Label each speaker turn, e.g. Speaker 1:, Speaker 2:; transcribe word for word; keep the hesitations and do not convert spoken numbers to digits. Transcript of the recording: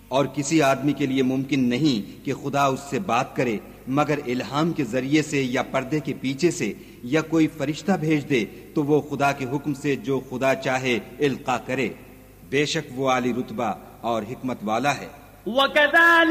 Speaker 1: और किसी आदमी के लिए मुमकिन नहीं कि खुदा उससे बात करे मगर इल्हाम के जरिए से या पर्दे के पीछे से, या कोई फरिश्ता भेज दे तो वो खुदा के हुक्म से जो खुदा चाहे इल्का करे। बेशक वो आली रुतबा और हिकमत वाला है।